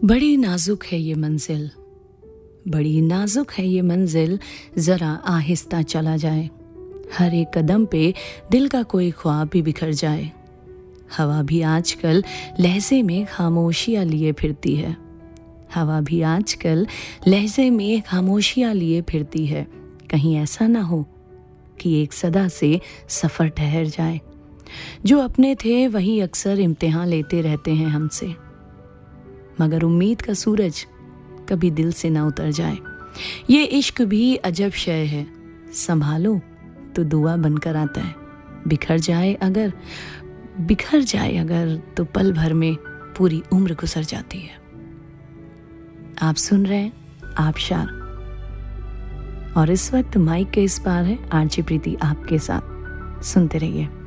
बड़ी नाजुक है ये मंजिल, बड़ी नाजुक है ये मंजिल, ज़रा आहिस्ता चला जाए। हर एक कदम पे दिल का कोई ख्वाब भी बिखर जाए। हवा भी आजकल लहजे में खामोशियाँ लिए फिरती है। हवा भी आजकल लहजे में खामोशियाँ लिए फिरती है। कहीं ऐसा ना हो कि एक सदा से सफ़र ठहर जाए। जो अपने थे वही अक्सर इम्तिहान लेते रहते हैं हमसे, मगर उम्मीद का सूरज कभी दिल से ना उतर जाए। ये इश्क भी अजब शय है, संभालो तो दुआ बनकर आता है। बिखर जाए अगर तो पल भर में पूरी उम्र गुजर जाती है। आप सुन रहे हैं आबशार, और इस वक्त माइक के इस पार है आरजे प्रीति आपके साथ। सुनते रहिए।